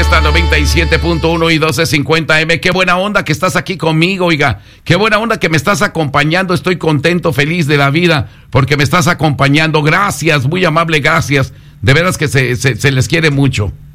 Fiesta 97.1 y 1250M. Qué buena onda que estás aquí conmigo, oiga. Qué buena onda que me estás acompañando. Estoy contento, feliz de la vida porque me estás acompañando. Gracias, muy amable, gracias. De veras que se les quiere mucho.